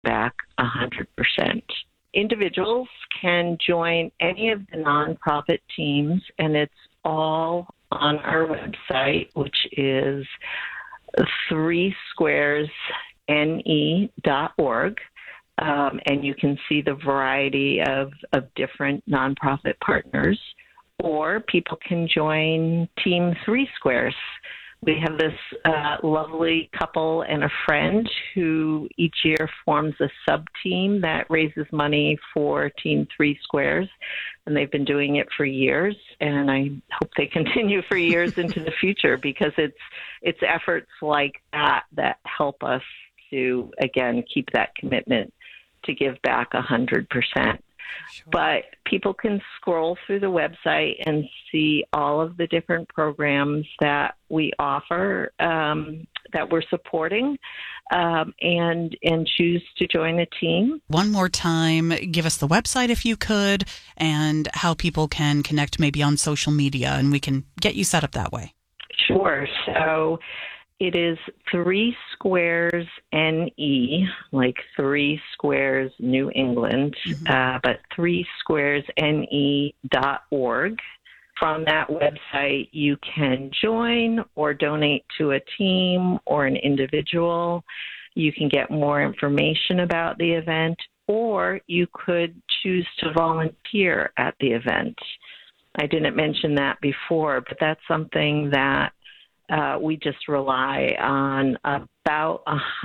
back 100%. Individuals can join any of the nonprofit teams, and it's all on our website, which is threesquaresne.org. And you can see the variety of different nonprofit partners, or people can join Team Three Squares. We have this lovely couple and a friend who each year forms a sub-team that raises money for Team Three Squares, and they've been doing it for years, and I hope they continue for years into the future, because it's efforts like that help us to, again, keep that commitment to give back 100%. Sure. But people can scroll through the website and see all of the different programs that we offer, that we're supporting, and choose to join a team. One more time, give us the website if you could, and how people can connect maybe on social media, and we can get you set up that way. Sure. So it is Three Squares NE, like Three Squares New England, but threesquaresne.org. From that website, you can join or donate to a team or an individual. You can get more information about the event, or you could choose to volunteer at the event. I didn't mention that before, but that's something that we just rely on about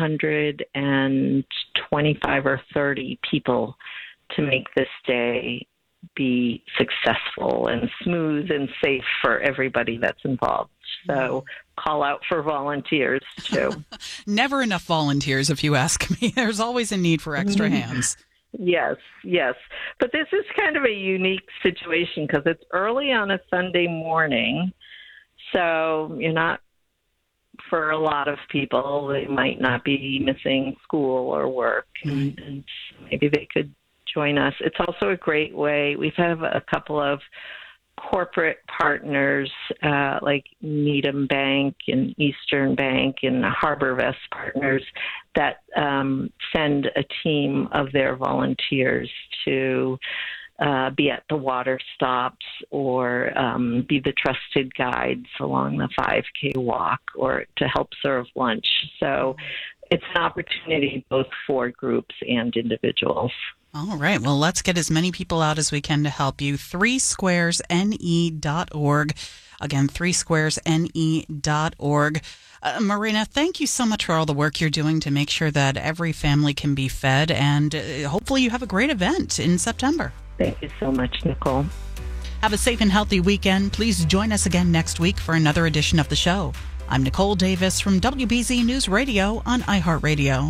125 or 30 people to make this day be successful and smooth and safe for everybody that's involved. So call out for volunteers, too. Never enough volunteers, if you ask me. There's always a need for extra hands. Yes. But this is kind of a unique situation because it's early on a Sunday morning. So you're not, for a lot of people, they might not be missing school or work, and maybe they could join us. It's also a great way. We have a couple of corporate partners like Needham Bank and Eastern Bank and HarborVest partners that send a team of their volunteers to be at the water stops or be the trusted guides along the 5K walk or to help serve lunch. So it's an opportunity both for groups and individuals. All right. Well, let's get as many people out as we can to help you. threesquaresne.org. Again, threesquaresne.org. Marina, thank you so much for all the work you're doing to make sure that every family can be fed, and hopefully you have a great event in September. Thank you so much, Nicole. Have a safe and healthy weekend. Please join us again next week for another edition of the show. I'm Nicole Davis from WBZ News Radio on iHeartRadio.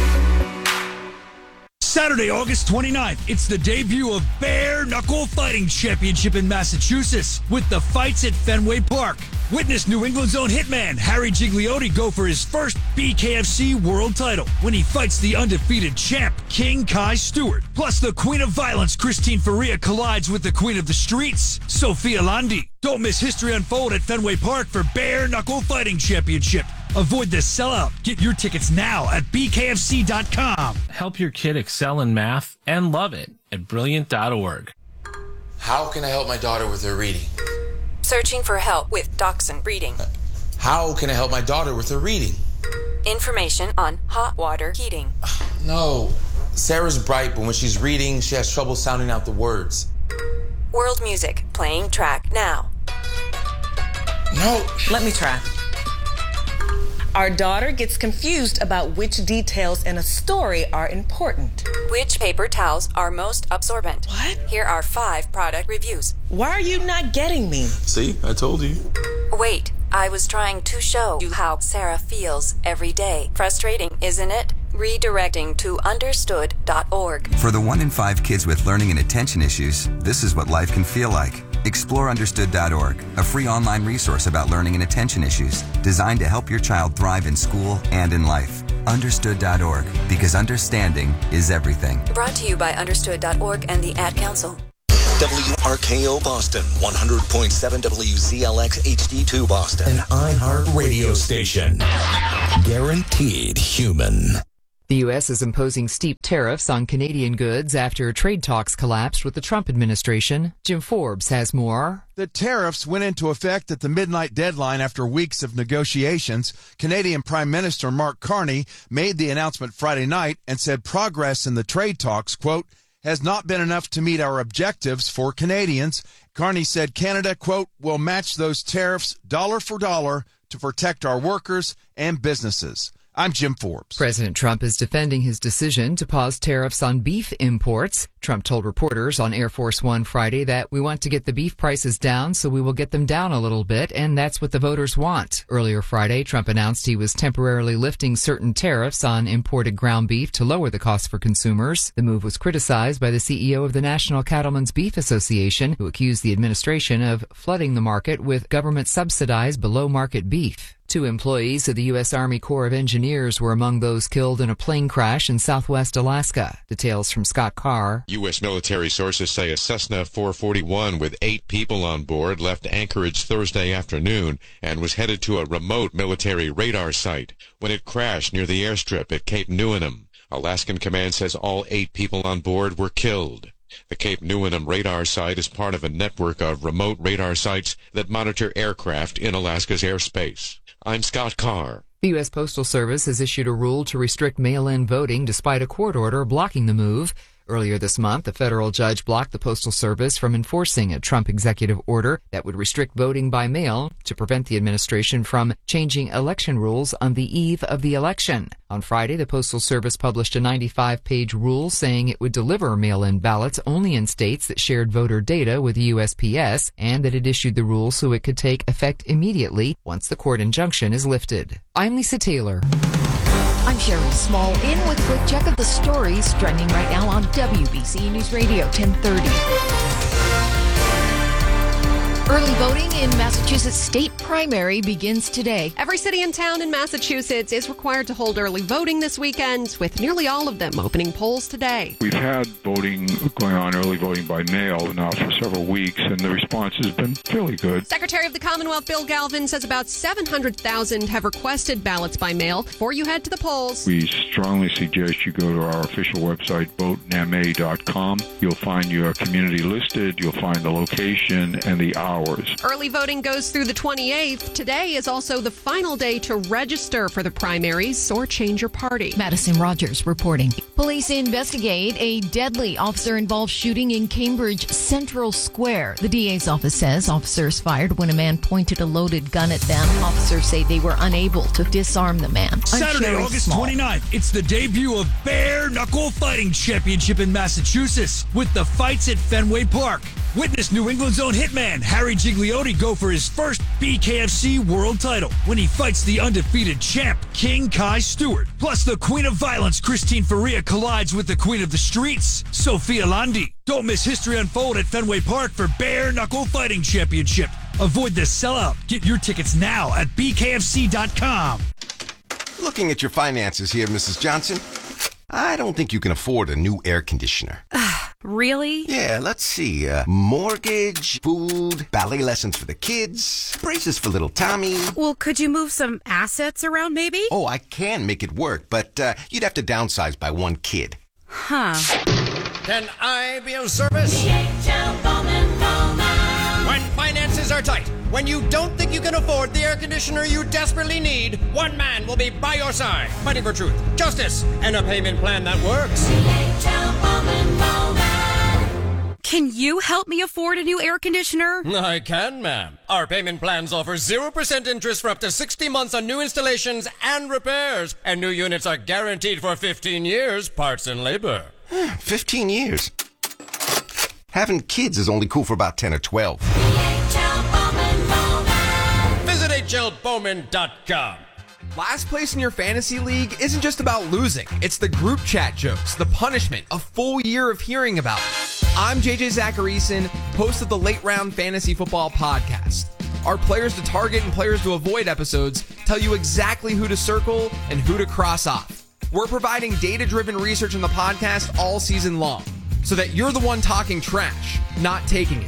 Saturday, August 29th, it's the debut of Bare Knuckle Fighting Championship in Massachusetts with the fights at Fenway Park. Witness New England's own hitman Harry Gigliotti go for his first BKFC world title when he fights the undefeated champ King Kai Stewart. Plus, the Queen of Violence Christine Faria collides with the Queen of the Streets, Sophia Landi. Don't miss history unfold at Fenway Park for Bare Knuckle Fighting Championship. Avoid the sellout. Get your tickets now at bkfc.com. Help your kid excel in math and love it at brilliant.org. How can I help my daughter with her reading? Searching for help with Dachshund Reading. How can I help my daughter with her reading? Information on hot water heating. No. Sarah's bright, but when she's reading, she has trouble sounding out the words. World music, playing track now. No. Let me try. Our daughter gets confused about which details in a story are important. Which paper towels are most absorbent? What? Here are 5 product reviews. Why are you not getting me? See, I told you. Wait, I was trying to show you how Sarah feels every day. Frustrating, isn't it? Redirecting to understood.org. For the 1 in 5 kids with learning and attention issues, this is what life can feel like. Explore understood.org, a free online resource about learning and attention issues designed to help your child thrive in school and in life. Understood.org, because understanding is everything. Brought to you by understood.org and the Ad Council. WRKO Boston, 100.7 WZLX HD2 Boston. An iHeart radio station. Guaranteed human. The U.S. is imposing steep tariffs on Canadian goods after trade talks collapsed with the Trump administration. Jim Forbes has more. The tariffs went into effect at the midnight deadline after weeks of negotiations. Canadian Prime Minister Mark Carney made the announcement Friday night and said progress in the trade talks, quote, has not been enough to meet our objectives for Canadians. Carney said Canada, quote, will match those tariffs dollar for dollar to protect our workers and businesses. I'm Jim Forbes. President Trump is defending his decision to pause tariffs on beef imports. Trump told reporters on Air Force One Friday that we want to get the beef prices down, so we will get them down a little bit, and that's what the voters want. Earlier Friday, Trump announced he was temporarily lifting certain tariffs on imported ground beef to lower the cost for consumers. The move was criticized by the CEO of the National Cattlemen's Beef Association, who accused the administration of flooding the market with government-subsidized below-market beef. 2 employees of the U.S. Army Corps of Engineers were among those killed in a plane crash in southwest Alaska. Details from Scott Carr. U.S. military sources say a Cessna 441 with 8 people on board left Anchorage Thursday afternoon and was headed to a remote military radar site when it crashed near the airstrip at Cape Newenham. Alaskan Command says all 8 people on board were killed. The Cape Newenham radar site is part of a network of remote radar sites that monitor aircraft in Alaska's airspace. I'm Scott Carr. The U.S. Postal Service has issued a rule to restrict mail-in voting despite a court order blocking the move. Earlier this month, a federal judge blocked the Postal Service from enforcing a Trump executive order that would restrict voting by mail to prevent the administration from changing election rules on the eve of the election. On Friday, the Postal Service published a 95-page rule saying it would deliver mail-in ballots only in states that shared voter data with the USPS, and that it issued the rule so it could take effect immediately once the court injunction is lifted. I'm Lisa Taylor. I'm Sherry Small in with a quick check of the stories trending right now on WBC News Radio 1030. Early voting in Massachusetts state primary begins today. Every city and town in Massachusetts is required to hold early voting this weekend, with nearly all of them opening polls today. We've had voting going on, early voting by mail now for several weeks, and the response has been fairly good. Secretary of the Commonwealth Bill Galvin says about 700,000 have requested ballots by mail before you head to the polls. We strongly suggest you go to our official website, votenma.com. You'll find your community listed, you'll find the location and the hours. Early voting goes through the 28th. Today is also the final day to register for the primaries or change your party. Madison Rogers reporting. Police investigate a deadly officer-involved shooting in Cambridge Central Square. The DA's office says officers fired when a man pointed a loaded gun at them. Officers say they were unable to disarm the man. Saturday, August 29th, it's the debut of Bare Knuckle Fighting Championship in Massachusetts with the fights at Fenway Park. Witness New England's own hitman Harry Gigliotti go for his first BKFC world title when he fights the undefeated champ King Kai Stewart. Plus, the Queen of Violence Christine Faria collides with the Queen of the Streets Sophia Landi. Don't miss history unfold at Fenway Park for Bare Knuckle Fighting Championship. Avoid the sellout. Get your tickets now at bkfc.com. Looking at your finances here, Mrs. Johnson, I don't think you can afford a new air conditioner. Really? Yeah, let's see. Mortgage, food, ballet lessons for the kids, braces for little Tommy. Well, could you move some assets around maybe? Oh, I can make it work, but you'd have to downsize by 1 kid. Huh. Can I be of service? When finances are tight, when you don't think you can afford the air conditioner you desperately need, one man will be by your side, fighting for truth, justice, and a payment plan that works. Can you help me afford a new air conditioner? I can, ma'am. Our payment plans offer 0% interest for up to 60 months on new installations and repairs. And new units are guaranteed for 15 years, parts and labor. 15 years? Having kids is only cool for about 10 or 12. Visit hlbowman.com. Last place in your fantasy league isn't just about losing. It's the group chat jokes, the punishment, a full year of hearing about it. I'm JJ Zacharyson, host of the Late Round Fantasy Football Podcast. Our players to target and players to avoid episodes tell you exactly who to circle and who to cross off. We're providing data-driven research in the podcast all season long, so that you're the one talking trash, not taking it.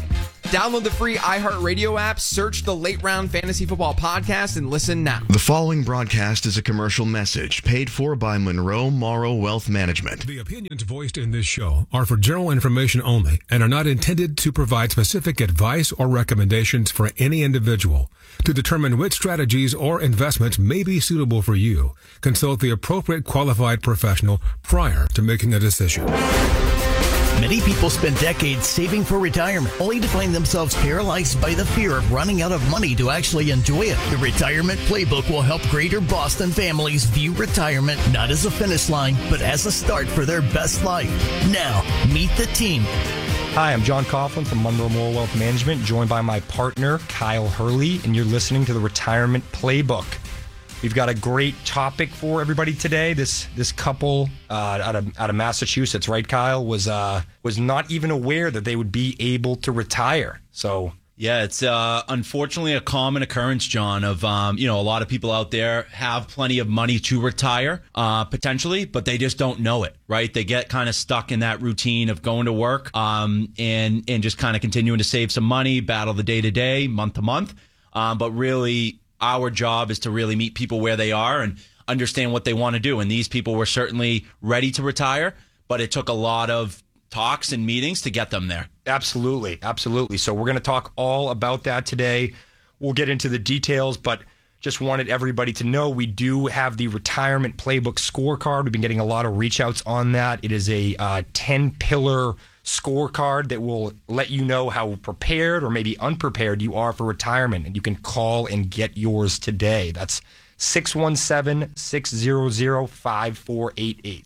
Download the free iHeartRadio app, search the Late Round Fantasy Football Podcast, and listen now. The following broadcast is a commercial message paid for by Monroe Morrow Wealth Management. The opinions voiced in this show are for general information only and are not intended to provide specific advice or recommendations for any individual. To determine which strategies or investments may be suitable for you, consult the appropriate qualified professional prior to making a decision. Many people spend decades saving for retirement, only to find themselves paralyzed by the fear of running out of money to actually enjoy it. The Retirement Playbook will help Greater Boston families view retirement not as a finish line, but as a start for their best life. Now, meet the team. Hi, I'm John Coughlin from Monroe Morrow Wealth Management, joined by my partner, Kyle Hurley, and you're listening to the Retirement Playbook. We've got a great topic for everybody today. This couple out of Massachusetts, right, Kyle, was not even aware that they would be able to retire. So yeah, it's unfortunately a common occurrence, John, of a lot of people out there have plenty of money to retire potentially, but they just don't know it, right? They get kind of stuck in that routine of going to work and just kind of continuing to save some money, battle the day to day, month to month, but really. Our job is to really meet people where they are and understand what they want to do. And these people were certainly ready to retire, but it took a lot of talks and meetings to get them there. Absolutely. Absolutely. So we're going to talk all about that today. We'll get into the details, but just wanted everybody to know we do have the Retirement Playbook scorecard. We've been getting a lot of reach outs on that. It is a 10-pillar scorecard that will let you know how prepared or maybe unprepared you are for retirement. And you can call and get yours today. That's 617-600-5488.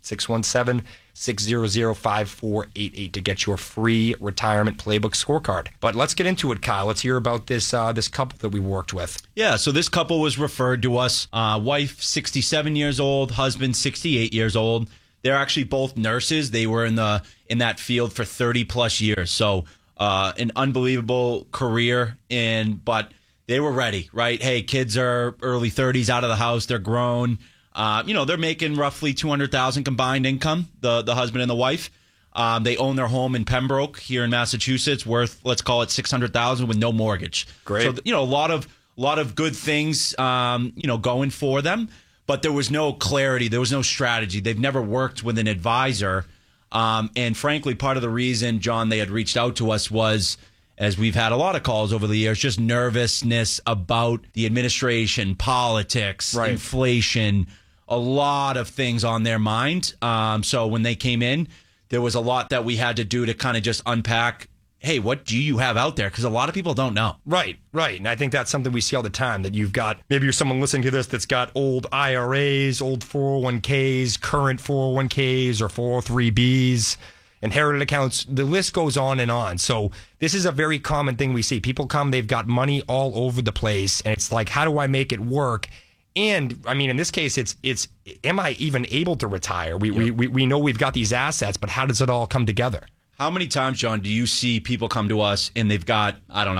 617-600-5488 to get your free Retirement Playbook scorecard. But let's get into it, Kyle. Let's hear about this couple that we worked with. Yeah, so this couple was referred to us. Wife, 67 years old, husband, 68 years old. They're actually both nurses. They were in that field for 30 plus years. So an unbelievable career, but they were ready, right? Hey, kids are early 30s out of the house. They're grown. They're making roughly $200,000 combined income, the husband and the wife. They own their home in Pembroke here in Massachusetts, worth, let's call it $600,000 with no mortgage. Great. So, a lot of good things, going for them. But there was no clarity. There was no strategy. They've never worked with an advisor. And frankly, part of the reason, John, they had reached out to us was, as we've had a lot of calls over the years, just nervousness about the administration, politics, right. Inflation, a lot of things on their mind. So when they came in, there was a lot that we had to do to kind of just unpack, hey, what do you have out there? Because a lot of people don't know. Right. And I think that's something we see all the time, that you've got, maybe you're someone listening to this that's got old IRAs, old 401ks, current 401ks or 403bs, inherited accounts. The list goes on and on. So this is a very common thing we see. People come, they've got money all over the place, and it's like, how do I make it work? And I mean, in this case, it's am I even able to retire? We know we've got these assets, but how does it all come together? How many times, John, do you see people come to us and they've got,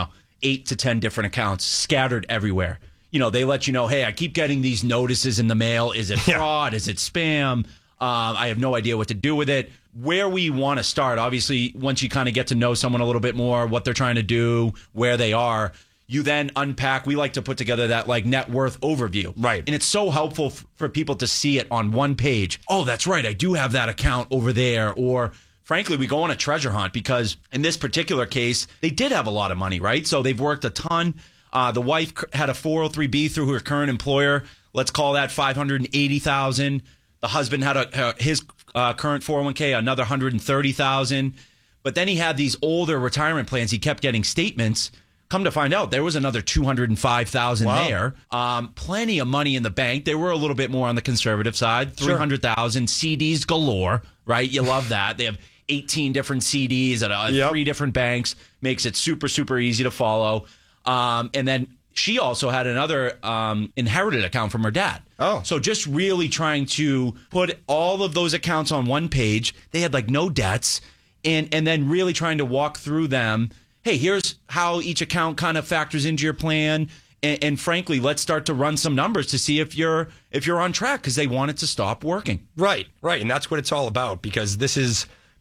8 to 10 different accounts scattered everywhere? They let you know, hey, I keep getting these notices in the mail. Is it fraud? Is it spam? I have no idea what to do with it. Where we want to start, obviously, once you kind of get to know someone a little bit more, what they're trying to do, where they are, you then unpack. We like to put together that net worth overview. Right. And it's so helpful for people to see it on one page. Oh, that's right. I do have that account over there. Or frankly, we go on a treasure hunt because in this particular case, they did have a lot of money, right? So they've worked a ton. The wife had a 403B through her current employer. Let's call that $580,000. The husband had his current 401k, another $130,000. But then he had these older retirement plans. He kept getting statements. Come to find out, there was another $205,000 there. Plenty of money in the bank. They were a little bit more on the conservative side. $300,000 CDs galore, right? You love that. They have 18 different CDs at 3 different banks. Makes it super, super easy to follow. And then she also had another inherited account from her dad. Oh. So just really trying to put all of those accounts on one page. They had no debts. And then really trying to walk through them. Hey, here's how each account kind of factors into your plan. And frankly, let's start to run some numbers to see if you're on track, because they want it to stop working. Right. And that's what it's all about, because this is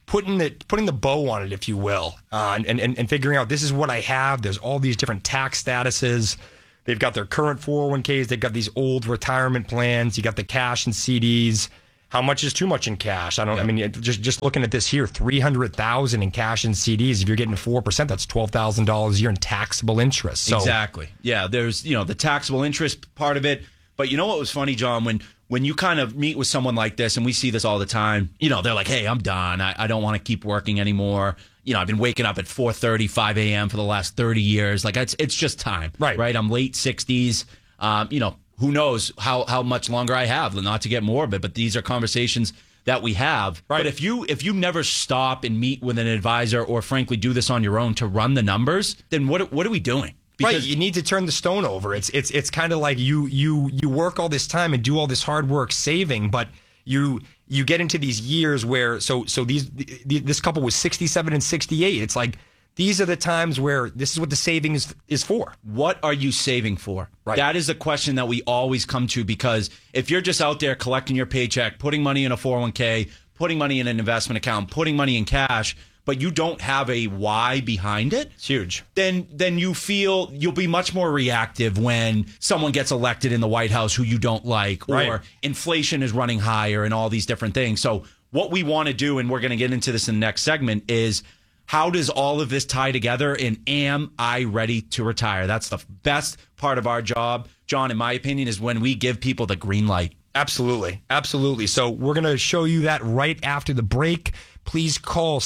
putting the bow on it, if you will, and figuring out this is what I have. There's all these different tax statuses. They've got their current 401ks. They've got these old retirement plans. You got the cash and CDs. How much is too much in cash? Just looking at this here, $300,000 in cash and CDs. If you're getting 4%, that's $12,000 a year in taxable interest. So, exactly. Yeah, there's the taxable interest part of it. But you know what was funny, John, when you kind of meet with someone like this, and we see this all the time, they're like, hey, I'm done. I don't want to keep working anymore. I've been waking up at 4:30, 5 a.m. for the last 30 years. Like, it's just time. Right? I'm late 60s. Who knows how much longer I have, not to get morbid, but these are conversations that we have. Right. But if you never stop and meet with an advisor or frankly do this on your own to run the numbers, then what are we doing? Because you need to turn the stone over. It's kind of like you work all this time and do all this hard work saving, but you get into these years where this couple was 67 and 68. It's like these are the times where this is what the savings is for. What are you saving for? Right. That is the question that we always come to, because if you're just out there collecting your paycheck, putting money in a 401k, putting money in an investment account, putting money in cash, but you don't have a why behind it, it's huge. Then you feel you'll be much more reactive when someone gets elected in the White House who you don't like, or inflation is running higher and all these different things. So what we want to do, and we're going to get into this in the next segment, is how does all of this tie together, and am I ready to retire? That's the best part of our job, John, in my opinion, is when we give people the green light. Absolutely. So we're going to show you that right after the break. Please call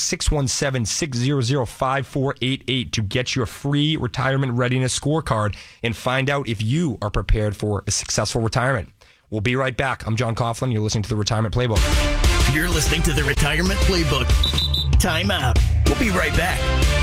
617-600-5488 to get your free retirement readiness scorecard and find out if you are prepared for a successful retirement. We'll be right back. I'm John Coughlin. You're listening to the Retirement Playbook. You're listening to the Retirement Playbook. Time out. We'll be right back.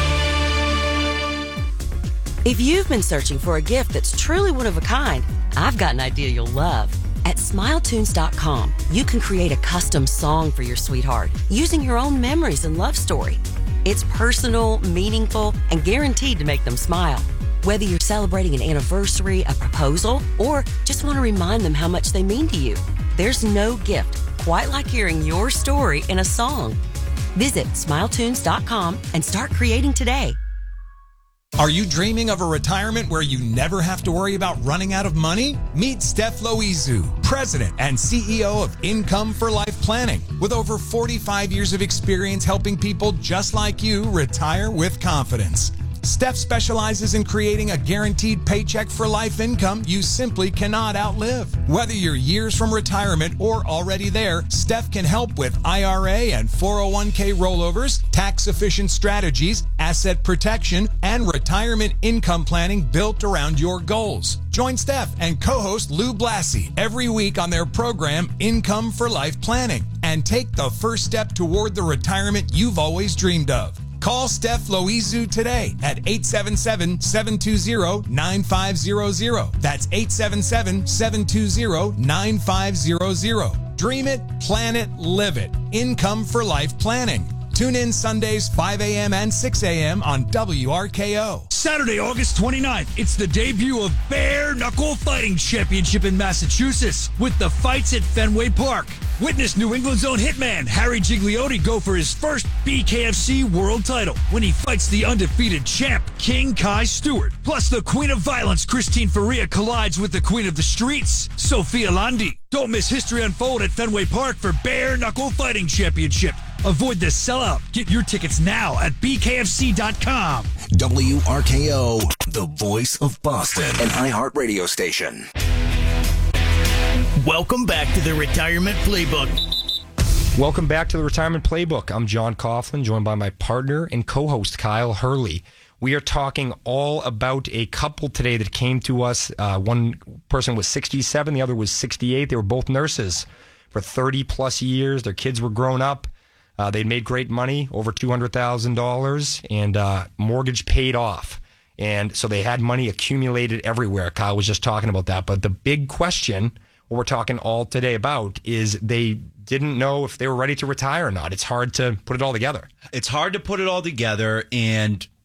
If you've been searching for a gift that's truly one of a kind, I've got an idea you'll love. At SmileTunes.com, you can create a custom song for your sweetheart using your own memories and love story. It's personal, meaningful, and guaranteed to make them smile. Whether you're celebrating an anniversary, a proposal, or just want to remind them how much they mean to you, there's no gift quite like hearing your story in a song. Visit SmileTunes.com and start creating today. Are you dreaming of a retirement where you never have to worry about running out of money? Meet Steph Loizu, President and CEO of Income for Life Planning, with over 45 years of experience helping people just like you retire with confidence. Steph specializes in creating a guaranteed paycheck for life income you simply cannot outlive. Whether you're years from retirement or already there, Steph can help with IRA and 401k rollovers, tax-efficient strategies, asset protection, and retirement income planning built around your goals. Join Steph and co-host Lou Blassie every week on their program, Income for Life Planning, and take the first step toward the retirement you've always dreamed of. Call Steph Loizu today at 877-720-9500. That's 877-720-9500. Dream it, plan it, live it. Income for Life Planning. Tune in Sundays 5 a.m. and 6 a.m. on WRKO. Saturday, August 29th, it's the debut of Bare Knuckle Fighting Championship in Massachusetts with the fights at Fenway Park. Witness New England's own hitman, Harry Gigliotti, go for his first BKFC world title when he fights the undefeated champ, King Kai Stewart. Plus, the Queen of Violence, Christine Faria, collides with the Queen of the Streets, Sophia Landi. Don't miss history unfold at Fenway Park for Bare Knuckle Fighting Championship. Avoid the sellout. Get your tickets now at bkfc.com. WRKO, the voice of Boston, an iHeartRadio station. Welcome back to the Retirement Playbook. Welcome back to the Retirement Playbook. I'm John Coughlin, joined by my partner and co-host Kyle Hurley. We are talking all about a couple today that came to us. One person was 67, the other was 68. They were both nurses for 30 plus years. Their kids were grown up. They'd made great money, over $200,000, and mortgage paid off. And so they had money accumulated everywhere. Kyle was just talking about that. But the big question, what we're talking all today about, is they didn't know if they were ready to retire or not. It's hard to put it all together. It's hard to put it all together, and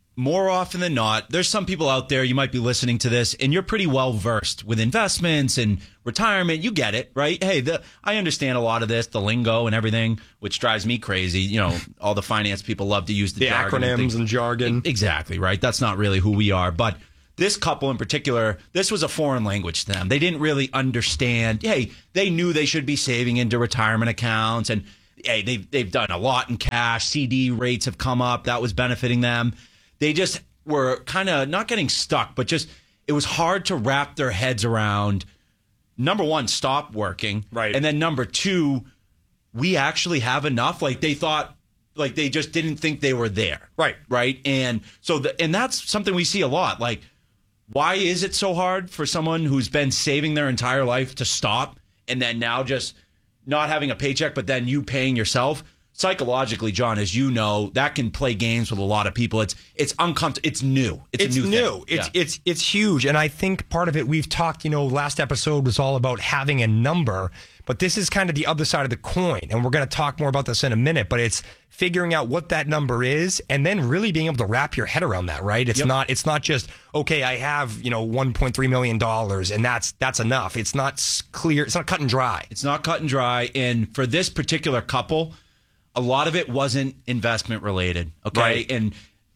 more often than not, there's some people out there, you might be listening to this, and you're pretty well versed with investments and retirement. You get it, right? Hey, I understand a lot of this, the lingo and everything, which drives me crazy. You know, all the finance people love to use the jargon acronyms and jargon. Exactly, right? That's not really who we are. But this couple in particular, this was a foreign language to them. They didn't really understand. Hey, they knew they should be saving into retirement accounts, and hey, they've done a lot in cash. CD rates have come up. That was benefiting them. They just were kind of not getting stuck, but just it was hard to wrap their heads around, number one, stop working. Right. And then number two, we actually have enough. Like they thought, like they just didn't think they were there. Right. Right. And so, and that's something we see a lot. Like, why is it so hard for someone who's been saving their entire life to stop and then now just not having a paycheck, but then you paying yourself? Psychologically, John, as you know, that can play games with a lot of people. It's uncomfortable. It's new. It's a new thing. It's huge. And I think part of it, we've talked, last episode was all about having a number, but this is kind of the other side of the coin. And we're going to talk more about this in a minute, but it's figuring out what that number is and then really being able to wrap your head around that, right? It's not just, okay, I have, $1.3 million and that's enough. It's not clear. It's not cut and dry. It's not cut and dry. And for this particular couple, a lot of it wasn't investment related, okay? Right. And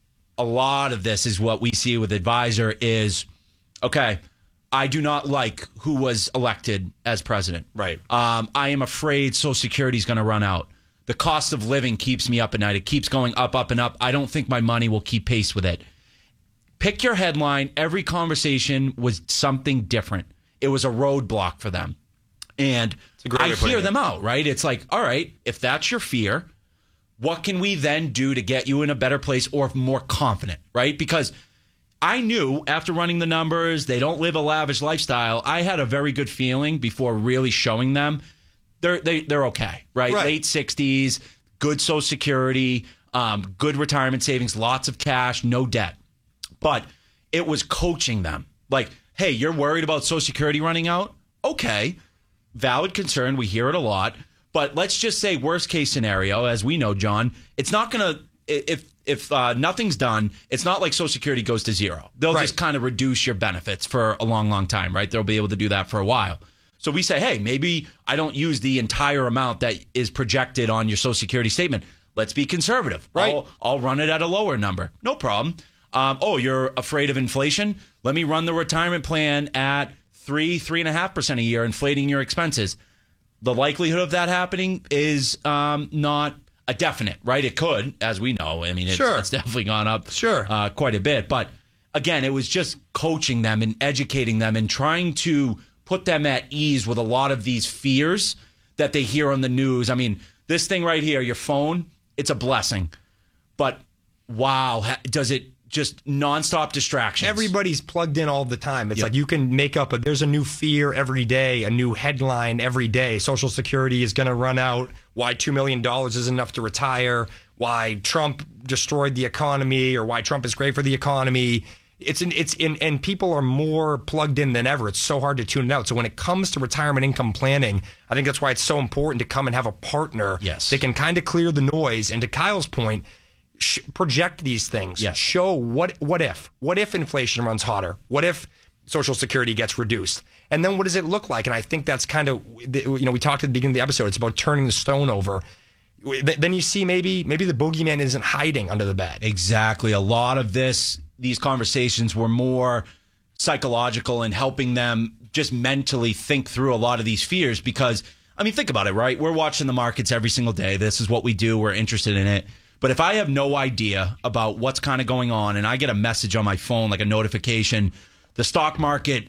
a lot of this is what we see with Advisor is, okay, I do not like who was elected as president. Right. I am afraid Social Security is going to run out. The cost of living keeps me up at night. It keeps going up, up, and up. I don't think my money will keep pace with it. Pick your headline. Every conversation was something different. It was a roadblock for them. And I hear them out, right? It's like, all right, if that's your fear, what can we then do to get you in a better place or more confident, right? Because I knew after running the numbers, they don't live a lavish lifestyle. I had a very good feeling before really showing them they're okay, right? Late 60s, good Social Security, good retirement savings, lots of cash, no debt. But it was coaching them. Like, hey, you're worried about Social Security running out? Okay. Valid concern. We hear it a lot. But let's just say worst case scenario, as we know, John, it's not going to, if nothing's done, it's not like Social Security goes to zero. They'll just kind of reduce your benefits for a long, long time, right? They'll be able to do that for a while. So we say, hey, maybe I don't use the entire amount that is projected on your Social Security statement. Let's be conservative. Right. I'll run it at a lower number. No problem. You're afraid of inflation? Let me run the retirement plan at 3.5% a year, inflating your expenses. The likelihood of that happening is not a definite, right? It could, as we know. I mean, it's definitely gone up quite a bit. But again, it was just coaching them and educating them and trying to put them at ease with a lot of these fears that they hear on the news. I mean, this thing right here, your phone, it's a blessing. But wow, does it just nonstop distractions. Everybody's plugged in all the time. It's like you can make up there's a new fear every day, a new headline every day. Social Security is going to run out. Why $2 million is enough to retire. Why Trump destroyed the economy, or why Trump is great for the economy. And people are more plugged in than ever. It's so hard to tune it out. So when it comes to retirement income planning, I think that's why it's so important to come and have a partner. Yes. That can kind of clear the noise. And to Kyle's point, project these things. Yes. Show what if inflation runs hotter? What if Social Security gets reduced? And then what does it look like? And I think that's kind of, we talked at the beginning of the episode, it's about turning the stone over. Then you see maybe the boogeyman isn't hiding under the bed. Exactly. A lot of these conversations were more psychological and helping them just mentally think through a lot of these fears. Because, I mean, think about it, right? We're watching the markets every single day. This is what we do. We're interested in it. But if I have no idea about what's kind of going on and I get a message on my phone, like a notification, the stock market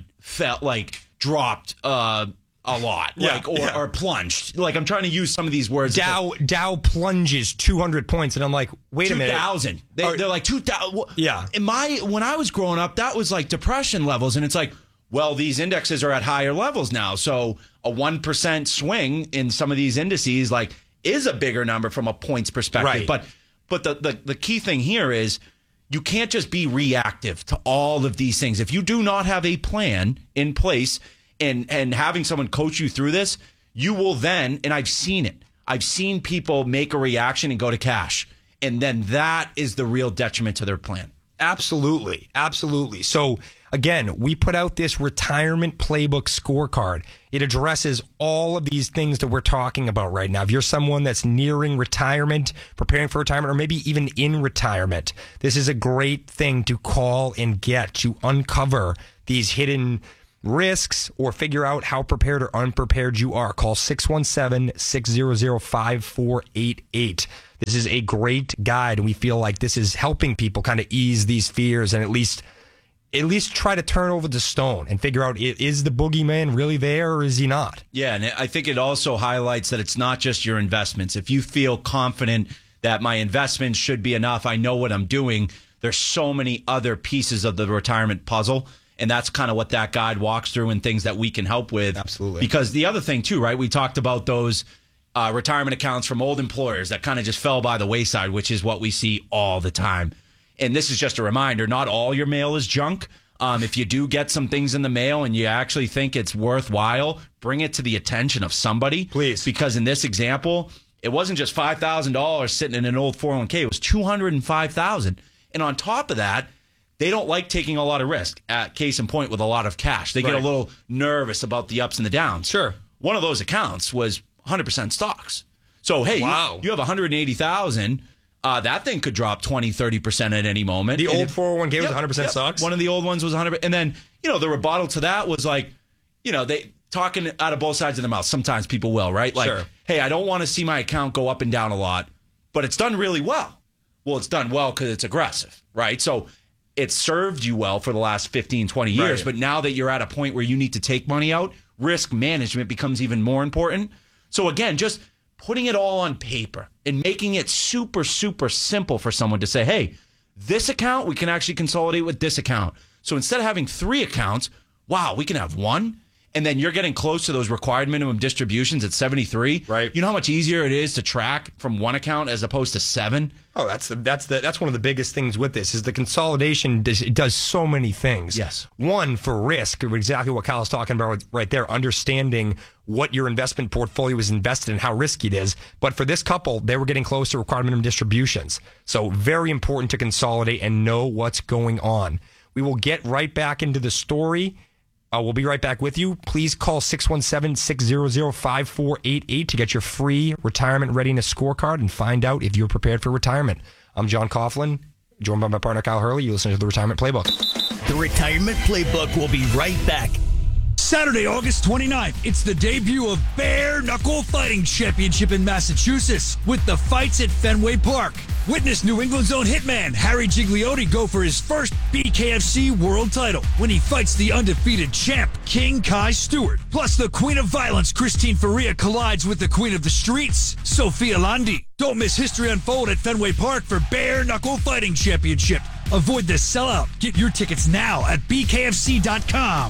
dropped a lot, or plunged. Like, I'm trying to use some of these words. Dow plunges 200 points, and I'm like, wait a minute. 2,000. They're like 2,000. Yeah. When I was growing up, that was like depression levels, and it's like, well, these indexes are at higher levels now, so a 1% swing in some of these indices, is a bigger number from a points perspective. Right. But the key thing here is you can't just be reactive to all of these things. If you do not have a plan in place and having someone coach you through this, you will then, and I've seen it. I've seen people make a reaction and go to cash. And then that is the real detriment to their plan. Absolutely. Absolutely. So, again, we put out this retirement playbook scorecard. It addresses all of these things that we're talking about right now. If you're someone that's nearing retirement, preparing for retirement, or maybe even in retirement, this is a great thing to call and get to uncover these hidden risks or figure out how prepared or unprepared you are. Call 617-600-5488. This is a great guide, and we feel like this is helping people kind of ease these fears and at least try to turn over the stone and figure out, is the boogeyman really there or is he not? Yeah, and I think it also highlights that it's not just your investments. If you feel confident that my investments should be enough, I know what I'm doing, there's so many other pieces of the retirement puzzle. And that's kind of what that guide walks through and things that we can help with. Absolutely. Because the other thing, too, right, we talked about those retirement accounts from old employers that kind of just fell by the wayside, which is what we see all the time. And this is just a reminder, not all your mail is junk. If you do get some things in the mail and you actually think it's worthwhile, bring it to the attention of somebody. Please. Because in this example, it wasn't just $5,000 sitting in an old 401k. It was $205,000. And on top of that, they don't like taking a lot of risk, case in point with a lot of cash. They get a little nervous about the ups and the downs. Sure. One of those accounts was 100% stocks. So, hey, you have $180,000. That thing could drop 20-30% at any moment. The old 401k was 100% stocks? One of the old ones was 100%. And then, the rebuttal to that was like, they talking out of both sides of their mouth. Sometimes people will, right? Like, sure. Hey, I don't want to see my account go up and down a lot, but it's done really well. Well, it's done well because it's aggressive, right? So it served you well for the last 15, 20 years. Right. But now that you're at a point where you need to take money out, risk management becomes even more important. So again, just putting it all on paper and making it super, super simple for someone to say, hey, this account, we can actually consolidate with this account. So instead of having 3 accounts, wow, we can have 1. And then you're getting close to those required minimum distributions at 73. Right. You know how much easier it is to track from 1 account as opposed to 7? Oh, that's one of the biggest things with this is the consolidation. It does so many things. Yes. One, for risk, exactly what Kyle's talking about right there, understanding what your investment portfolio is invested in, how risky it is. But for this couple, they were getting close to required minimum distributions. So very important to consolidate and know what's going on. We will get right back into the story. We'll be right back with you. Please call 617-600-5488 to get your free retirement readiness scorecard and find out if you're prepared for retirement. I'm John Coughlin, joined by my partner Kyle Hurley. You listen to the Retirement Playbook. The Retirement Playbook will be right back. Saturday, August 29th, it's the debut of Bare Knuckle Fighting Championship in Massachusetts with the fights at Fenway Park. Witness New England's own hitman Harry Gigliotti go for his first BKFC world title when he fights the undefeated champ King Kai Stewart. Plus, the Queen of Violence Christine Faria collides with the Queen of the Streets Sophia Landi. Don't miss history unfold at Fenway Park for Bare Knuckle Fighting Championship. Avoid the sellout. Get your tickets now at bkfc.com.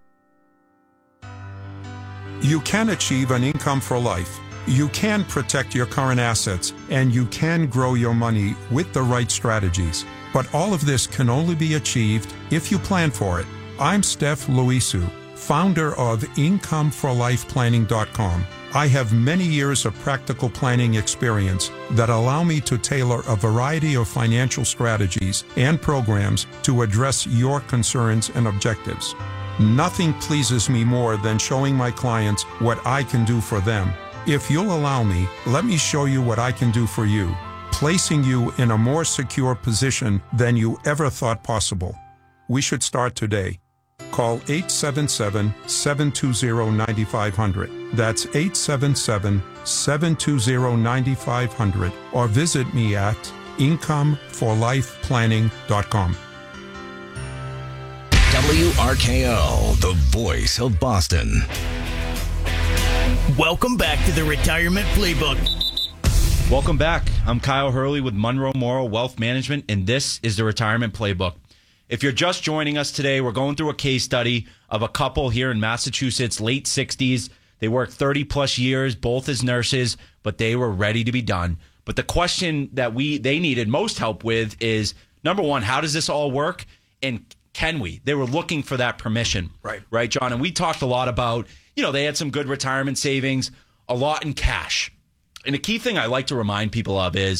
You can achieve an income for life. You can protect your current assets, and you can grow your money with the right strategies. But all of this can only be achieved if you plan for it. I'm Steph Luisu, founder of IncomeForLifePlanning.com. I have many years of practical planning experience that allow me to tailor a variety of financial strategies and programs to address your concerns and objectives. Nothing pleases me more than showing my clients what I can do for them. If you'll allow me, let me show you what I can do for you, placing you in a more secure position than you ever thought possible. We should start today. Call 877-720-9500. That's 877-720-9500. Or visit me at IncomeForLifePlanning.com. WRKO, the voice of Boston. Welcome back to the Retirement Playbook. Welcome back. I'm Kyle Hurley with Monroe Morrow Wealth Management, and this is the Retirement Playbook. If you're just joining us today, we're going through a case study of a couple here in Massachusetts, late 60s. They worked 30-plus years, both as nurses, but they were ready to be done. But the question that they needed most help with is, number one, how does this all work? And can we? They were looking for that permission. Right, John? And we talked a lot about, they had some good retirement savings, a lot in cash. And the key thing I like to remind people of is,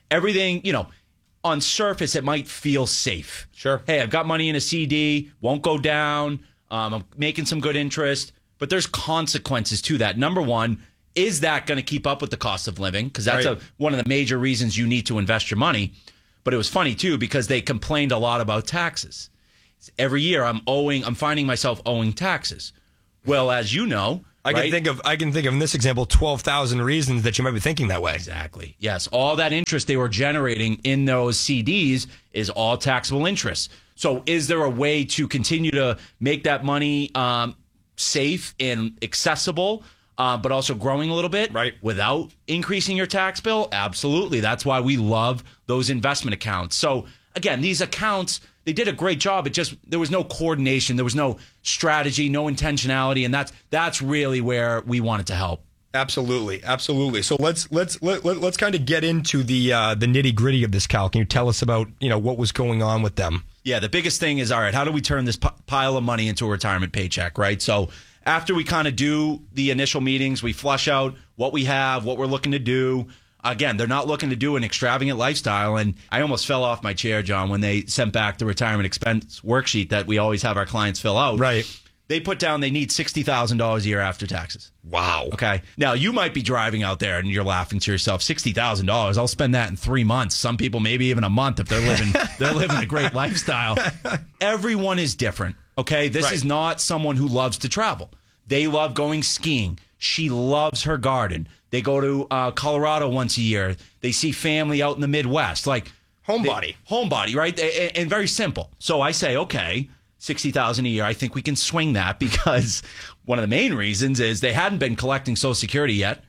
everything, on surface, it might feel safe. Sure. Hey, I've got money in a CD, won't go down. I'm making some good interest, but there's consequences to that. Number one, is that going to keep up with the cost of living? Because that's one of the major reasons you need to invest your money. But it was funny too, because they complained a lot about taxes. Every year I'm finding myself owing taxes. Well, as you know, I can think of in this example 12,000 reasons that you might be thinking that way. Exactly. Yes. All that interest they were generating in those CDs is all taxable interest. So is there a way to continue to make that money safe and accessible, but also growing a little bit without increasing your tax bill? Absolutely. That's why we love those investment accounts. So again, these accounts, they did a great job. There was no coordination, there was no strategy, no intentionality, and that's really where we wanted to help. Absolutely. So let's kind of get into the nitty gritty of this, Cal. Can you tell us about what was going on with them? Yeah, the biggest thing is, all right, how do we turn this pile of money into a retirement paycheck, right? So after we kind of do the initial meetings, we flush out what we have, what we're looking to do. Again, they're not looking to do an extravagant lifestyle. And I almost fell off my chair, John, when they sent back the retirement expense worksheet that we always have our clients fill out. Right. They put down they need $60,000 a year after taxes. Wow. Okay. Now, you might be driving out there and you're laughing to yourself, $60,000. I'll spend that in 3 months. Some people, maybe even a month if they're living a great lifestyle. Everyone is different. Okay. This is not someone who loves to travel. They love going skiing. She loves her garden. They go to Colorado once a year. They see family out in the Midwest. Like homebody, right? And very simple. So I say, okay, $60,000 a year. I think we can swing that because one of the main reasons is they hadn't been collecting Social Security yet.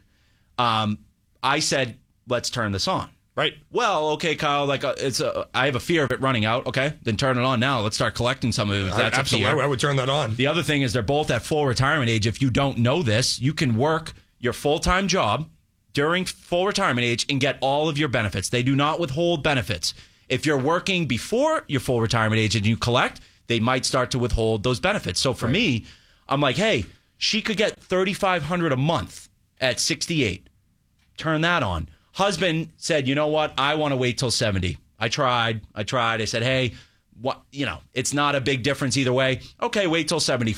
I said, let's turn this on. Right. Well, okay, Kyle. I have a fear of it running out. Okay, then turn it on now. Let's start collecting some of it. That's absolutely. I would turn that on. The other thing is they're both at full retirement age. If you don't know this, you can work your full-time job during full retirement age and get all of your benefits. They do not withhold benefits. If you're working before your full retirement age and you collect, they might start to withhold those benefits. So for me, I'm like, hey, she could get $3,500 a month at 68. Turn that on. Husband said, you know what? I want to wait till 70. I tried. I said, hey, it's not a big difference either way. Okay, wait till 70.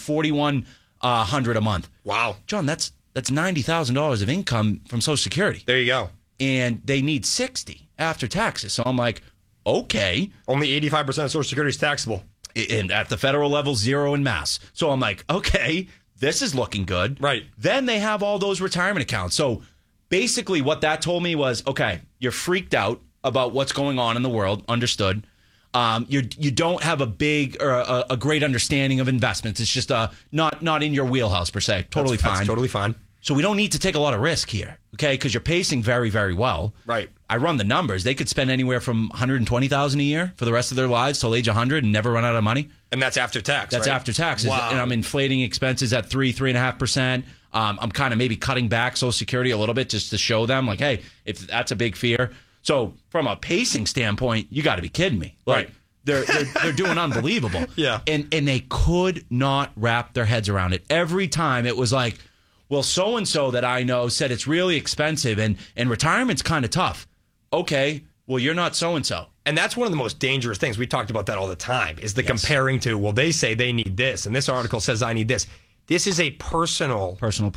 $4,100 a month. Wow. John, that's $90,000 of income from Social Security. There you go. And they need 60 after taxes. So I'm like, okay. Only 85% of Social Security is taxable. And at the federal level, 0 in Mass. So I'm like, okay, this is looking good. Right. Then they have all those retirement accounts. So basically what that told me was, okay, you're freaked out about what's going on in the world. Understood. You don't have a big or a great understanding of investments. It's just not in your wheelhouse per se. Totally fine. That's totally fine. So we don't need to take a lot of risk here, okay? Because you're pacing very, very well. Right. I run the numbers. They could spend anywhere from $120,000 a year for the rest of their lives till age 100 and never run out of money. And that's after tax. That's after taxes. Wow. And I'm inflating expenses at 3.5%. I'm kind of maybe cutting back Social Security a little bit just to show them, like, hey, if that's a big fear. So from a pacing standpoint, you got to be kidding me. Like, right. They're doing unbelievable. Yeah. And they could not wrap their heads around it. Every time it was like, well, so-and-so that I know said it's really expensive and retirement's kind of tough. Okay, well, you're not so-and-so. And that's one of the most dangerous things. We talked about that all the time, is the comparing to, well, they say they need this, and this article says I need this. This is a personal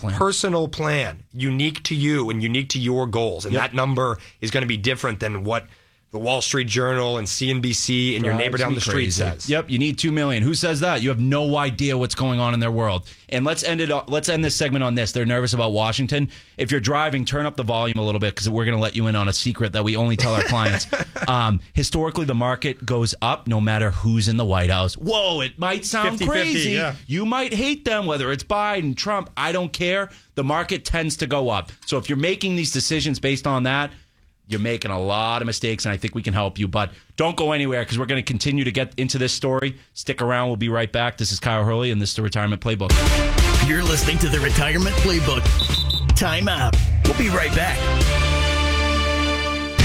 plan, unique to you and unique to your goals. And that number is going to be different than what the Wall Street Journal and CNBC and your neighbor down the street says. Yep, you need 2 million. Who says that? You have no idea what's going on in their world. And let's end this segment on this. They're nervous about Washington. If you're driving, turn up the volume a little bit because we're going to let you in on a secret that we only tell our clients. Historically, the market goes up no matter who's in the White House. Whoa, it might sound 50-50, crazy. yeah. You might hate them, whether it's Biden, Trump. I don't care. The market tends to go up. So if you're making these decisions based on that, you're making a lot of mistakes, and I think we can help you. But don't go anywhere because we're going to continue to get into this story. Stick around. We'll be right back. This is Kyle Hurley, and this is the Retirement Playbook. You're listening to the Retirement Playbook. Time out. We'll be right back.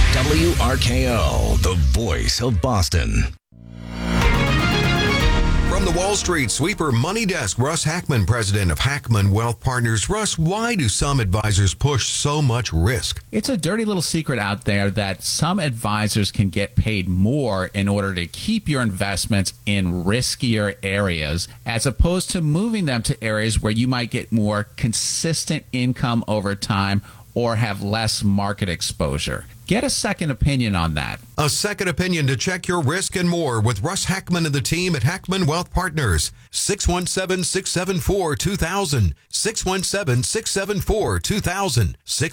WRKO, the voice of Boston. From the Wall Street Sweeper Money Desk, Russ Hackman, president of Hackman Wealth Partners. Russ, why do some advisors push so much risk? It's a dirty little secret out there that some advisors can get paid more in order to keep your investments in riskier areas, as opposed to moving them to areas where you might get more consistent income over time or have less market exposure. Get a second opinion on that. A second opinion to check your risk and more with Russ Hackman and the team at Hackman Wealth Partners. 617-674-2000. 617-674-2000.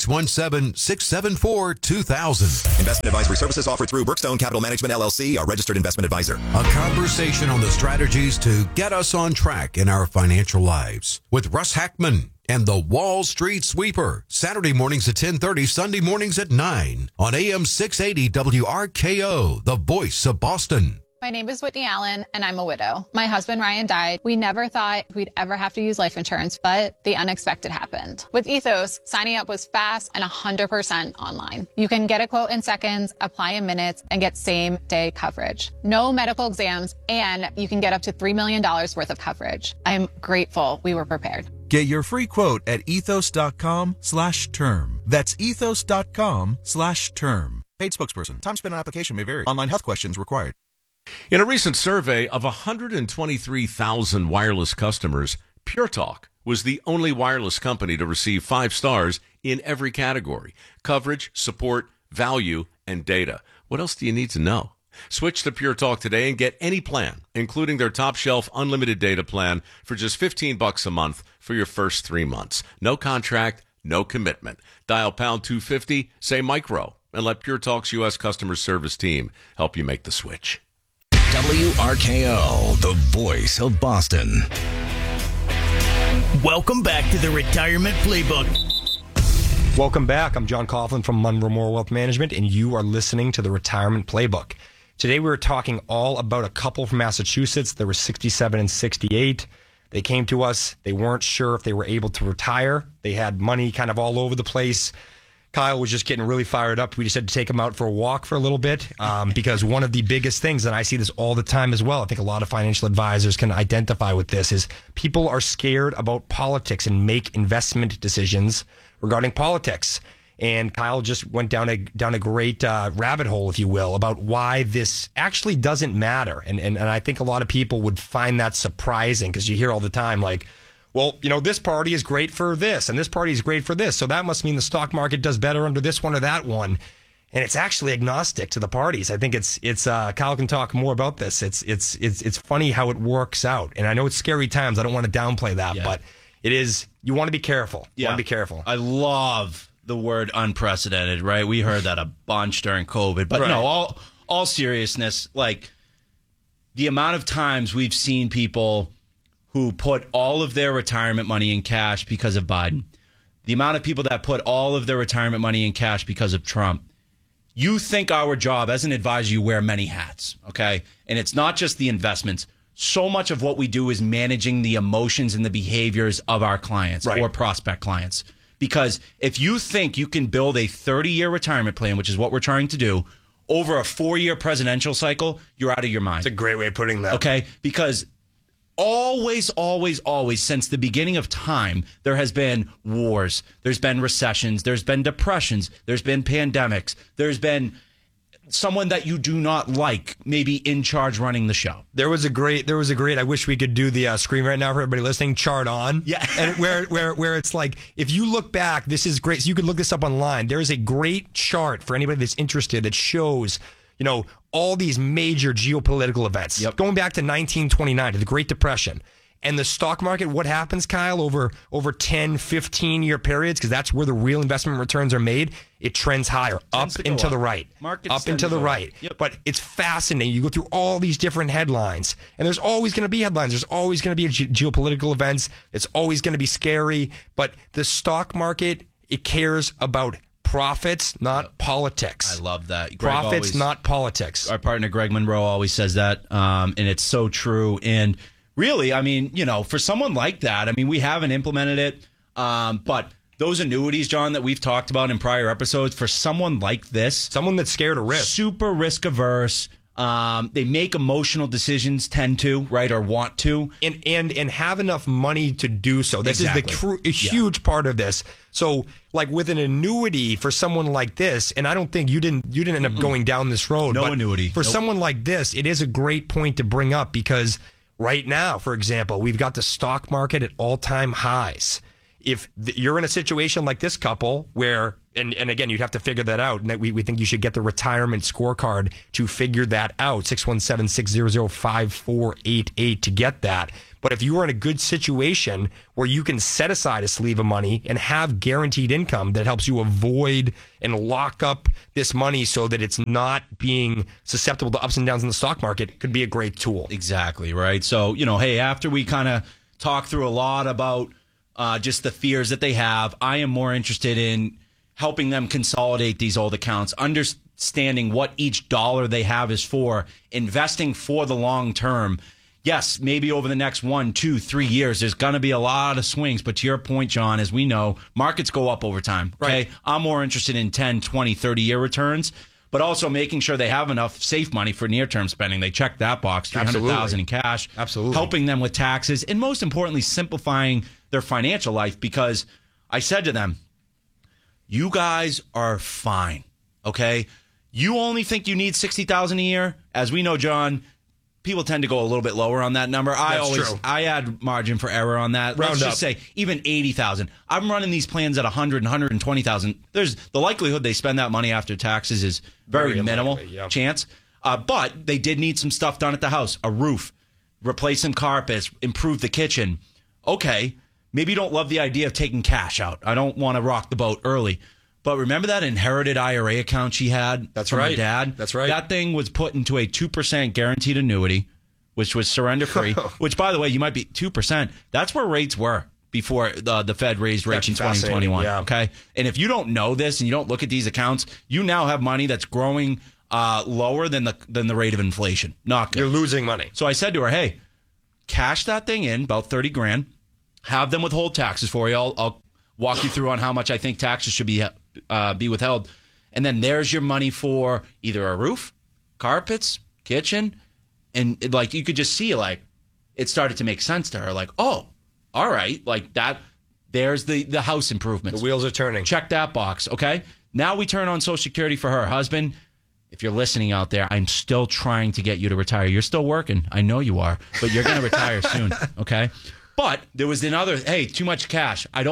617-674-2000. Investment advisory services offered through Brookstone Capital Management, LLC, a registered investment advisor. A conversation on the strategies to get us on track in our financial lives with Russ Hackman and the Wall Street Sweeper. Saturday mornings at 10:30, Sunday mornings at 9 on AM 680 WRKO, the voice of Boston. My name is Whitney Allen, and I'm a widow. My husband, Ryan, died. We never thought we'd ever have to use life insurance, but the unexpected happened. With Ethos, signing up was fast and 100% online. You can get a quote in seconds, apply in minutes, and get same-day coverage. No medical exams, and you can get up to $3 million worth of coverage. I'm grateful we were prepared. Get your free quote at ethos.com/term. That's ethos.com/term. Paid spokesperson. Time spent on application may vary. Online health questions required. In a recent survey of 123,000 wireless customers, Pure Talk was the only wireless company to receive 5 stars in every category: coverage, support, value, and data. What else do you need to know? Switch to Pure Talk today and get any plan, including their top shelf unlimited data plan, for just $15 a month for your first 3 months. No contract, no commitment. Dial pound 250, say micro, and let Pure Talk's U.S. customer service team help you make the switch. WRKO, the voice of Boston. Welcome back to the Retirement Playbook. Welcome back. I'm John Coughlin from Monroe Moore Wealth Management, and you are listening to the Retirement Playbook. Today we were talking all about a couple from Massachusetts. There were 67 and 68. They came to us. They weren't sure if they were able to retire. They had money kind of all over the place. Kyle was just getting really fired up. We just had to take him out for a walk for a little bit because one of the biggest things, and I see this all the time as well, I think a lot of financial advisors can identify with this, is people are scared about politics and make investment decisions regarding politics. And Kyle just went down a great rabbit hole, if you will, about why this actually doesn't matter. And I think a lot of people would find that surprising because you hear all the time like, well, you know, this party is great for this and this party is great for this, so that must mean the stock market does better under this one or that one. And it's actually agnostic to the parties. I think it's Kyle can talk more about this. It's funny how it works out. And I know it's scary times. I don't want to downplay that, but it is. You want to be careful. You want to be careful. I love the word unprecedented, right? We heard that a bunch during COVID. But no, all seriousness, like the amount of times we've seen people who put all of their retirement money in cash because of Biden, the amount of people that put all of their retirement money in cash because of Trump. You think our job as an advisor, you wear many hats, okay? And it's not just the investments. So much of what we do is managing the emotions and the behaviors of our clients or prospect clients. Because if you think you can build a 30-year retirement plan, which is what we're trying to do, over a 4-year presidential cycle, you're out of your mind. It's a great way of putting that. Okay? Because always, since the beginning of time, there has been wars, there's been recessions, there's been depressions, there's been pandemics, there's been someone that you do not like maybe in charge running the show. There was a great, I wish we could do the screen right now for everybody listening, chart on. Yeah. And where it's like, if you look back, this is great. So you could look this up online. There is a great chart for anybody that's interested that shows, you know, all these major geopolitical events. Going back to 1929, to the Great Depression. And the stock market, what happens, Kyle, over 10, 15-year periods, because that's where the real investment returns are made, it trends higher, up and to the right. Up and to the right. But it's fascinating. You go through all these different headlines, and there's always going to be headlines. There's always going to be geopolitical events. It's always going to be scary. But the stock market, it cares about profits, not politics. I love that. Profits, not politics. Our partner, Greg Monroe, always says that, and it's so true. And really, I mean, you know, for someone like that, I mean, we haven't implemented it, but those annuities, John, that we've talked about in prior episodes, for someone like this, someone that's scared of risk, super risk averse, They make emotional decisions, tend to, right, or want to, and have enough money to do so. This is a huge part of this. So, like with an annuity for someone like this, and I don't think you didn't end up going down this road. No but annuity for someone like this. It is a great point to bring up because right now, for example, we've got the stock market at all-time highs. If you're in a situation like this couple where, and again, you'd have to figure that out, and that we think you should get the retirement scorecard to figure that out, 617-600-5488 to get that. But if you are in a good situation where you can set aside a sleeve of money and have guaranteed income that helps you avoid and lock up this money so that it's not being susceptible to ups and downs in the stock market, it could be a great tool. Exactly, right? So, hey, after we kind of talk through a lot about just the fears that they have, I am more interested in helping them consolidate these old accounts, understanding what each dollar they have is for, investing for the long term. Yes, maybe over the next 1, 2, 3 years, there's going to be a lot of swings. But to your point, John, as we know, markets go up over time. Okay? Right. I'm more interested in 10, 20, 30-year returns, but also making sure they have enough safe money for near-term spending. They check that box, $300,000 in cash. Absolutely. Helping them with taxes, and most importantly, simplifying their financial life, because I said to them, you guys are fine, okay? You only think you need $60,000 a year. As we know, John, people tend to go a little bit lower on that number. I add margin for error on that. Let's just say even $80,000. I'm running these plans at $100,000 and $120,000. There's the likelihood they spend that money after taxes is very minimal chance. But they did need some stuff done at the house, a roof, replace some carpets, improve the kitchen. Okay, maybe you don't love the idea of taking cash out. I don't want to rock the boat early. But remember that inherited IRA account she had from her dad? That's right. That thing was put into a 2% guaranteed annuity, which was surrender-free, which, by the way, you might be 2%. That's where rates were before the Fed raised rates in 2021. Yeah. Okay? And if you don't know this and you don't look at these accounts, you now have money that's growing lower than the rate of inflation. Not good. You're losing money. So I said to her, hey, cash that thing in, about $30,000, have them withhold taxes for you. I'll walk you through on how much I think taxes should be withheld. And then there's your money for either a roof, carpets, kitchen. And you could just see it started to make sense to her. Like, oh, all right. Like that. There's the house improvements. The wheels are turning. Check that box. Okay. Now we turn on Social Security for her husband. If you're listening out there, I'm still trying to get you to retire. You're still working. I know you are, but you're going to retire soon. Okay. But there was another, hey, too much cash. I'm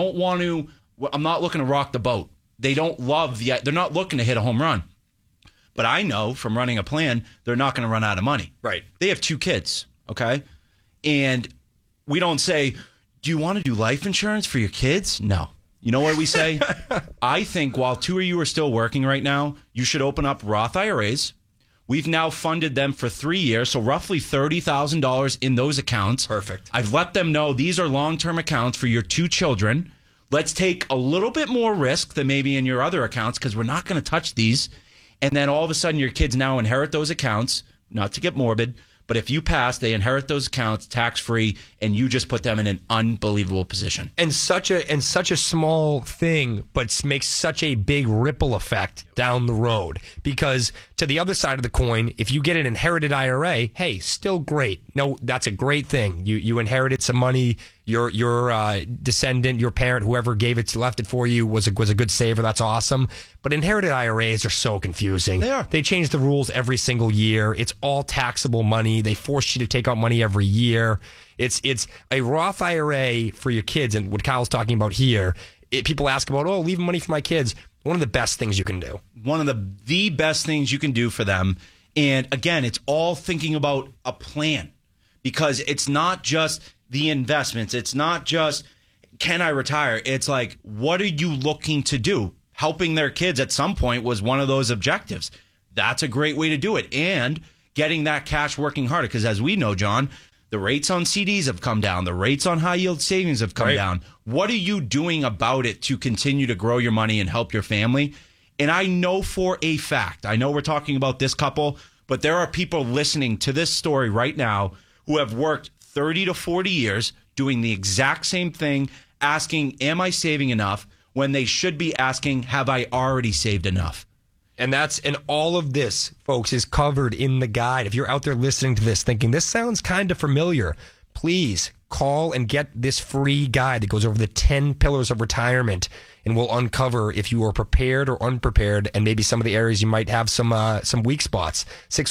not looking to rock the boat. They don't they're not looking to hit a home run. But I know from running a plan, they're not going to run out of money. Right. They have 2 kids, okay? And we don't say, do you want to do life insurance for your kids? No. You know what we say? I think while 2 of you are still working right now, you should open up Roth IRAs. We've now funded them for 3 years, so roughly $30,000 in those accounts. Perfect. I've let them know these are long-term accounts for your 2 children. Let's take a little bit more risk than maybe in your other accounts because we're not going to touch these. And then all of a sudden your kids now inherit those accounts, not to get morbid, but if you pass, they inherit those accounts tax-free, and you just put them in an unbelievable position. And such a small thing, but makes such a big ripple effect down the road. Because to the other side of the coin, if you get an inherited IRA, hey, still great. No, that's a great thing. You inherited some money. Your descendant, your parent, whoever left it for you was a good saver. That's awesome. But inherited IRAs are so confusing. They are. They change the rules every single year. It's all taxable money. They force you to take out money every year. It's a Roth IRA for your kids, and what Kyle's talking about here. People ask about, leaving money for my kids. One of the best things you can do. One of the best things you can do for them. And again, it's all thinking about a plan, because it's not just the investments. It's not just, can I retire? It's like, what are you looking to do? Helping their kids at some point was one of those objectives. That's a great way to do it. And getting that cash working harder. Because as we know, John, the rates on CDs have come down. The rates on high yield savings have come down. What are you doing about it to continue to grow your money and help your family? And I know for a fact, I know we're talking about this couple, but there are people listening to this story right now who have worked 30 to 40 years doing the exact same thing, asking, am I saving enough? When they should be asking, have I already saved enough? And all of this, folks, is covered in the guide. If you're out there listening to this thinking this sounds kind of familiar, please call and get this free guide that goes over the 10 pillars of retirement, and we'll uncover if you are prepared or unprepared, and maybe some of the areas you might have some weak spots.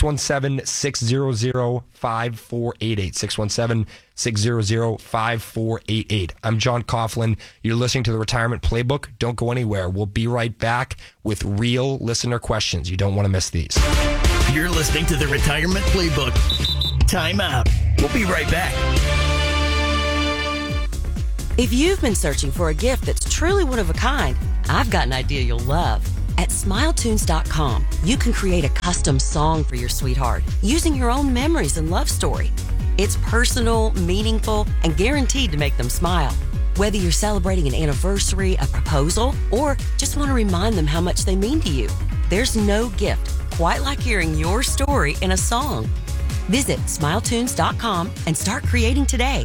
617-600-5488. 617-600-5488. I'm John Coughlin. You're listening to the Retirement Playbook. Don't go anywhere. We'll be right back with real listener questions. You don't want to miss these. You're listening to the Retirement Playbook. Time out. We'll be right back. If you've been searching for a gift that's truly one of a kind, I've got an idea you'll love. At SmileTunes.com, you can create a custom song for your sweetheart using your own memories and love story. It's personal, meaningful, and guaranteed to make them smile. Whether you're celebrating an anniversary, a proposal, or just want to remind them how much they mean to you, there's no gift quite like hearing your story in a song. Visit SmileTunes.com and start creating today.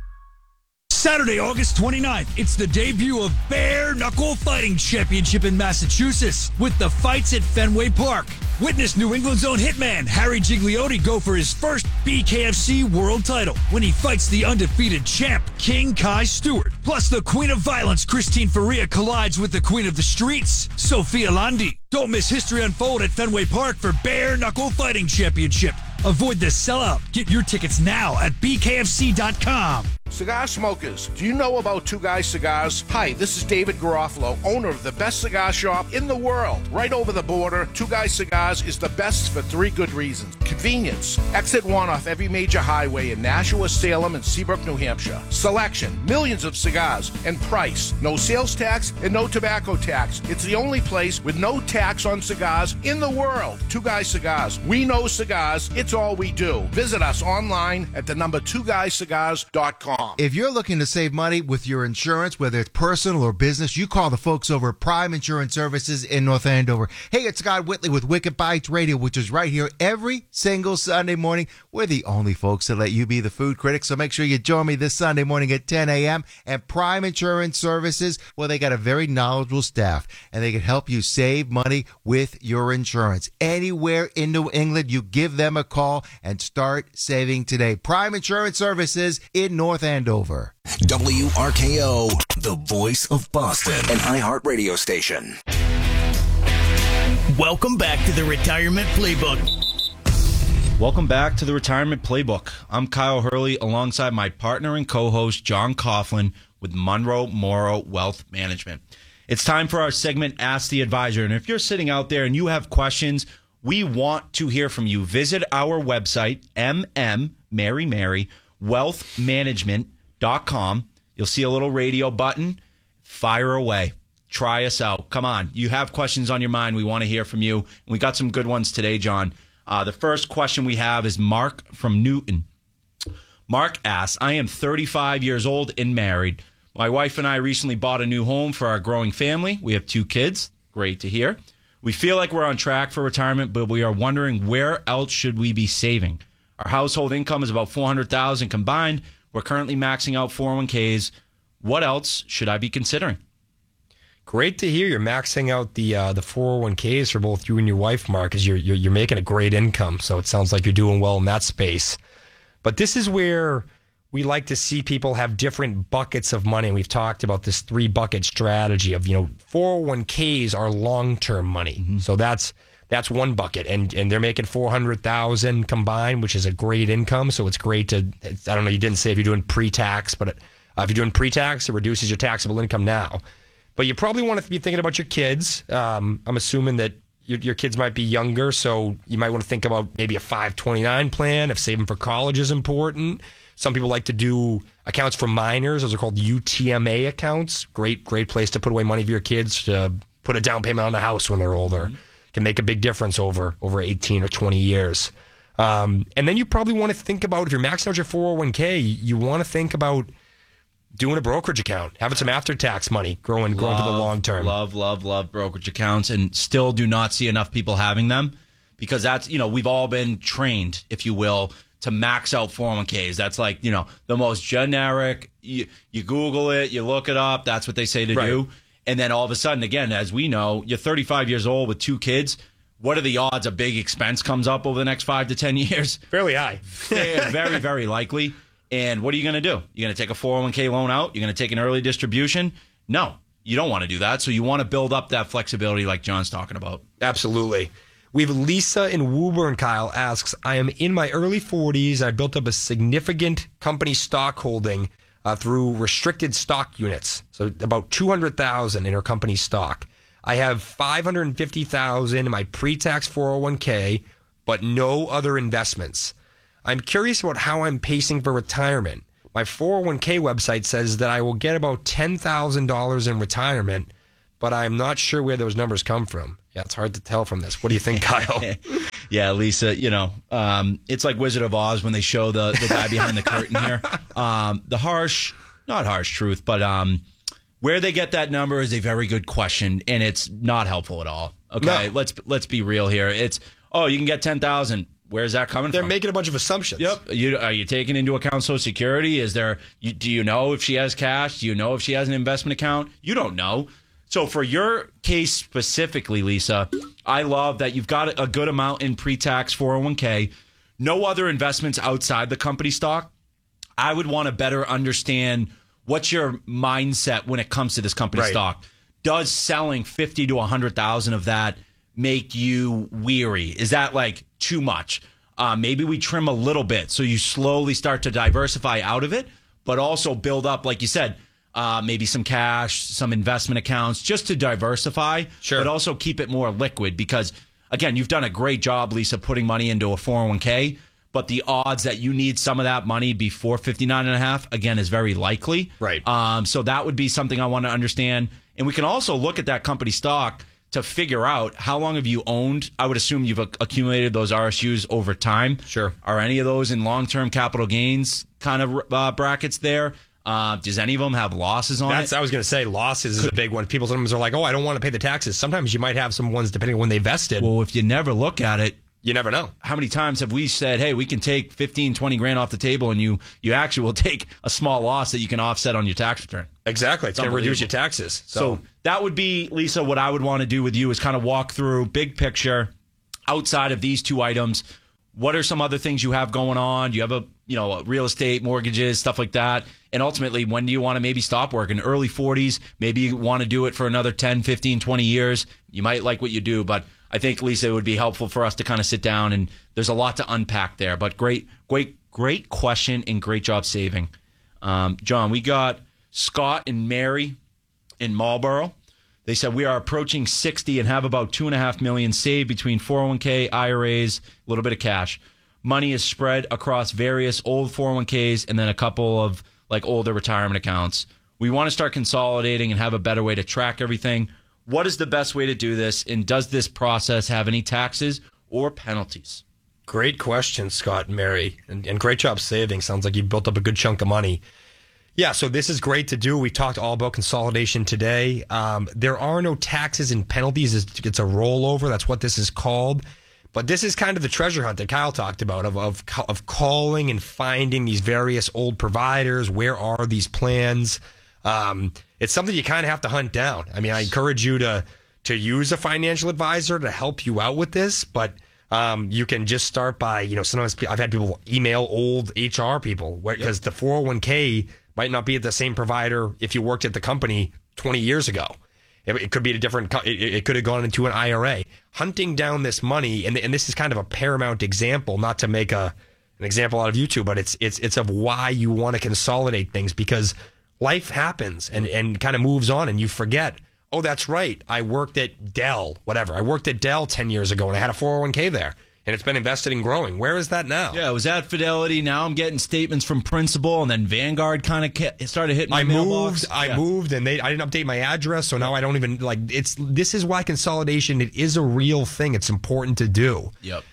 Saturday, August 29th, it's the debut of Bare Knuckle Fighting Championship in Massachusetts with the fights at Fenway Park. Witness New England's own hitman Harry Gigliotti go for his first BKFC world title when he fights the undefeated champ King Kai Stewart. Plus, the Queen of Violence Christine Faria collides with the Queen of the Streets, Sophia Landi. Don't miss history unfold at Fenway Park for Bare Knuckle Fighting Championship. Avoid the sellout. Get your tickets now at bkfc.com. Cigar smokers, do you know about Two Guys Cigars? Hi, this is David Garofalo, owner of the best cigar shop in the world. Right over the border, Two Guys Cigars is the best for 3 good reasons. Convenience. Exit 1 off every major highway in Nashua, Salem, and Seabrook, New Hampshire. Selection. Millions of cigars. And price. No sales tax and no tobacco tax. It's the only place with no tax on cigars in the world. Two Guys Cigars. We know cigars. It's all we do. Visit us online at the number 2guyscigars.com. If you're looking to save money with your insurance, whether it's personal or business, you call the folks over at Prime Insurance Services in North Andover. Hey, it's Scott Whitley with Wicked Bites Radio, which is right here every single Sunday morning. We're the only folks that let you be the food critic, so make sure you join me this Sunday morning at 10 a.m. And Prime Insurance Services, well, they got a very knowledgeable staff, and they can help you save money with your insurance. Anywhere in New England, you give them a call and start saving today. Prime Insurance Services in North Andover. WRKO, the voice of Boston, an iHeartRadio station. Welcome back to the Retirement Playbook. Welcome back to the Retirement Playbook. I'm Kyle Hurley alongside my partner and co-host John Coughlin with Monroe Morrow Wealth Management. It's time for our segment, Ask the Advisor. And if you're sitting out there and you have questions, we want to hear from you. Visit our website, wealthmanagement.com. You'll see a little radio button. Fire away. Try us out. Come on. You have questions on your mind. We want to hear from you. We got some good ones today, John. The first question we have is Mark from Newton. Mark asks, I am 35 years old and married. My wife and I recently bought a new home for our growing family. We have 2 kids. Great to hear. We feel like we're on track for retirement, but we are wondering where else should we be saving? Our household income is about $400,000 combined. We're currently maxing out 401ks. What else should I be considering? Great to hear you're maxing out the 401ks for both you and your wife, Mark, because you're making a great income. So it sounds like you're doing well in that space. But this is where we like to see people have different buckets of money. We've talked about this 3-bucket strategy of, 401ks are long-term money. Mm-hmm. So that's one bucket, and they're making $400,000 combined, which is a great income. So it's great to, I don't know, you didn't say if you're doing pre-tax, but if you're doing pre-tax, it reduces your taxable income now. But you probably want to be thinking about your kids. I'm assuming that your kids might be younger, so you might want to think about maybe a 529 plan if saving for college is important. Some people like to do accounts for minors. Those are called UTMA accounts. Great place to put away money for your kids to put a down payment on the house when they're older. Mm-hmm. Can make a big difference over 18 or 20 years. And then you probably want to think about, if you're maxing out your 401k, you want to think about doing a brokerage account, having some after-tax money growing to the long term. Love brokerage accounts, and still do not see enough people having them, because that's, we've all been trained, if you will, to max out 401ks. That's like, the most generic, you Google it, you look it up, that's what they say to do. And then all of a sudden, again, as we know, you're 35 years old with 2 kids. What are the odds a big expense comes up over the next 5 to 10 years? Fairly high. Very, very likely. And what are you going to do? You're going to take a 401k loan out? You're going to take an early distribution? No, you don't want to do that. So you want to build up that flexibility like John's talking about. Absolutely. We have Lisa in Woburn, Kyle, asks, I am in my early 40s. I built up a significant company stock holding through restricted stock units. So about $200,000 in her company stock. I have $550,000 in my pre-tax 401k, but no other investments. I'm curious about how I'm pacing for retirement. My 401k website says that I will get about $10,000 in retirement, but I'm not sure where those numbers come from. Yeah, it's hard to tell from this. What do you think, Kyle? Yeah, Lisa, it's like Wizard of Oz when they show the guy behind the curtain here. The not harsh truth, but where they get that number is a very good question, and it's not helpful at all. Okay, No. let's be real here. It's, you can get 10,000. Where's that coming They're from? making a bunch of assumptions. Yep. Are you taking into account Social Security? Do you know if she has cash? Do you know if she has an investment account? You don't know. So for your case specifically, Lisa, I love that you've got a good amount in pre-tax 401k. No other investments outside the company stock. I would want to better understand what's your mindset when it comes to this company stock. Does selling 50 to 100,000 of that make you weary? Is that like too much? Maybe we trim a little bit so you slowly start to diversify out of it, but also build up, like you said, maybe some cash, some investment accounts, just to diversify, but also keep it more liquid. Because, again, you've done a great job, Lisa, putting money into a 401k, but the odds that you need some of that money before 59.5, again, is very likely. Right. So that would be something I want to understand. And we can also look at that company stock to figure out how long have you owned. I would assume you've accumulated those RSUs over time. Sure. Are any of those in long-term capital gains kind of brackets there? Does any of them have losses on it? I was going to say losses is a big one. People sometimes are like, I don't want to pay the taxes. Sometimes you might have some ones depending on when they vested. Well, if you never look at it, you never know. How many times have we said, hey, we can take 15, 20 grand off the table, and you actually will take a small loss that you can offset on your tax return? Exactly. It's going to reduce your taxes. So that would be, Lisa, what I would want to do with you is kind of walk through big picture outside of these 2 items. What are some other things you have going on? Do you have real estate, mortgages, stuff like that? And ultimately, when do you want to maybe stop working? Early 40s, maybe you want to do it for another 10, 15, 20 years. You might like what you do, but I think, Lisa, it would be helpful for us to kind of sit down, and there's a lot to unpack there. But great question and great job saving. John, we got Scott and Mary in Marlboro. They said we are approaching 60 and have about $2.5 million saved between 401k, IRAs, a little bit of cash. Money is spread across various old 401ks and then a couple of like older retirement accounts. We want to start consolidating and have a better way to track everything. What is the best way to do this? And does this process have any taxes or penalties? Great question, Scott and Mary. And great job saving. Sounds like you built up a good chunk of money. Yeah, so this is great to do. We talked all about consolidation today. There are no taxes and penalties. It's a rollover. That's what this is called. But this is kind of the treasure hunt that Kyle talked about of calling and finding these various old providers. Where are these plans? It's something you kind of have to hunt down. I mean, I encourage you to use a financial advisor to help you out with this, but you can just start by, sometimes I've had people email old HR people because the 401k might not be at the same provider if you worked at the company 20 years ago. It could be a different, it could have gone into an IRA. Hunting down this money, and this is kind of a paramount example, not to make an example out of you two, but it's of why you want to consolidate things, because life happens and kind of moves on, and you forget, oh, that's right, I worked at Dell, whatever. I worked at Dell 10 years ago, and I had a 401k there, and it's been invested and growing. Where is that now? Yeah, I was at Fidelity. Now I'm getting statements from Principal, and then Vanguard kind of started hitting my mailbox. I moved, and I didn't update my address, so now I don't even, this is why consolidation, it is a real thing. It's important to do. Yep.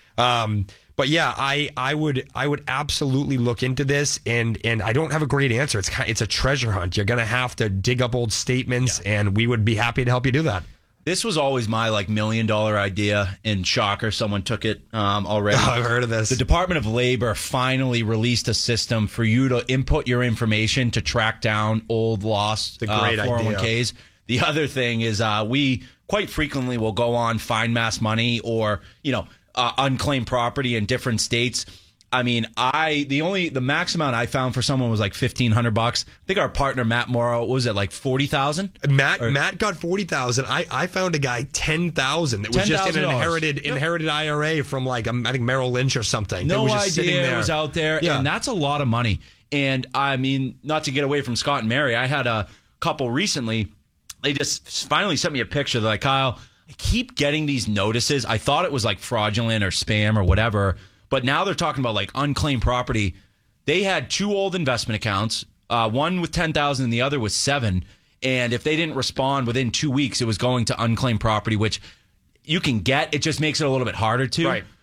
But yeah, I would absolutely look into this, and I don't have a great answer. It's a treasure hunt. You're gonna have to dig up old statements, and we would be happy to help you do that. This was always my $1 million idea, and shocker, someone took it already. Oh, I've heard of this. The Department of Labor finally released a system for you to input your information to track down old lost 401ks. The other thing is we quite frequently will go on Find Mass Money or, unclaimed property in different states. I mean, the max amount I found for someone was like $1,500. I think our partner Matt Morrow was at like $40,000. Matt got $40,000. I found a guy $10,000 that was just in an inherited IRA from like I think Merrill Lynch or something. No was just idea it was out there, and that's a lot of money. And I mean, not to get away from Scott and Mary, I had a couple recently. They just finally sent me a picture. They're like, Kyle, I keep getting these notices. I thought it was like fraudulent or spam or whatever. But now they're talking about like unclaimed property. They had 2 old investment accounts, one with 10,000 and the other with 7. And if they didn't respond within 2 weeks, it was going to unclaimed property, which you can get. It just makes it a little bit harder to. Right.